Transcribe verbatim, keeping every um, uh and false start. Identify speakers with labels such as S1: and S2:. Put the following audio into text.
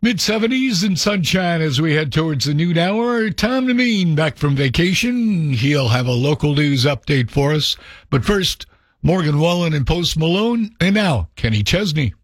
S1: Mid-seventies and sunshine as we head towards the noon hour. Tom Nemeen back from vacation. He'll have a local news update for us. But first, Morgan Wallen and Post Malone. And now, Kenny Chesney.